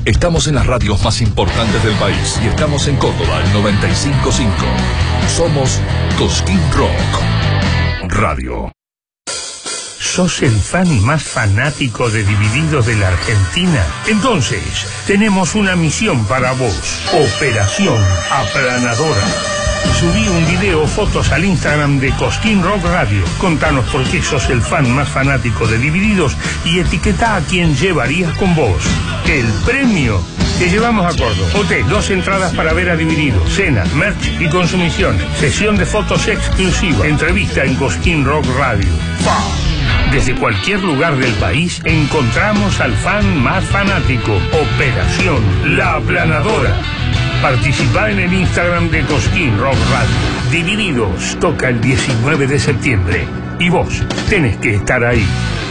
Estamos en las radios más importantes del país y estamos en Córdoba, el 95.5. Somos Cosquín Rock Radio. ¿Sos el fan más fanático de Divididos de la Argentina? Entonces, tenemos una misión para vos. Operación Aplanadora. Subí un video o fotos al Instagram de Cosquín Rock Radio. Contanos por qué sos el fan más fanático de Divididos y etiquetá a quien llevarías con vos. El premio te llevamos a Córdoba. Hotel, 2 entradas para ver a Divididos, cena, merch y consumiciones. Sesión de fotos exclusiva. Entrevista en Cosquín Rock Radio. ¡Pah! Desde cualquier lugar del país encontramos al fan más fanático. Operación La Aplanadora. Participá en el Instagram de Cosquín Rock Radio. Divididos toca el 19 de septiembre y vos tenés que estar ahí.